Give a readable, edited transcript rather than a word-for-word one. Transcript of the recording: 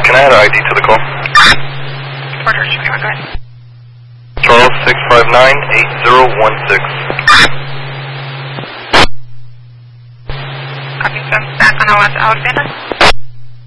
can I add an ID to the call? Order, go ahead. Charles 659-8016. Copy, sir. Back on Alexander.